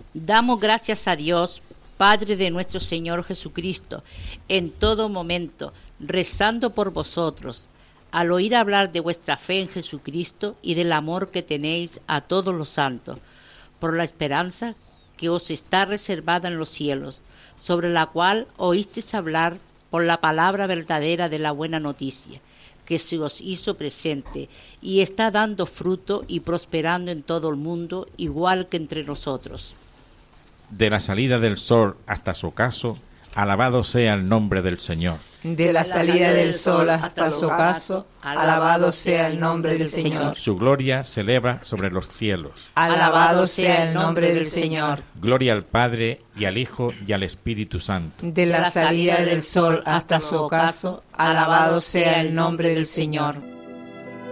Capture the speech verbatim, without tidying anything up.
Damos gracias a Dios, Padre de nuestro Señor Jesucristo, en todo momento, rezando por vosotros, al oír hablar de vuestra fe en Jesucristo y del amor que tenéis a todos los santos, por la esperanza que os está reservada en los cielos, sobre la cual oísteis hablar por la palabra verdadera de la buena noticia, que se os hizo presente y está dando fruto y prosperando en todo el mundo, igual que entre nosotros. De la salida del sol hasta su ocaso, alabado sea el nombre del Señor. De la salida del sol hasta su ocaso, alabado sea el nombre del Señor. Su gloria se eleva sobre los cielos. Alabado sea el nombre del Señor. Gloria al Padre, y al Hijo, y al Espíritu Santo. De la salida del sol hasta su ocaso, alabado sea el nombre del Señor.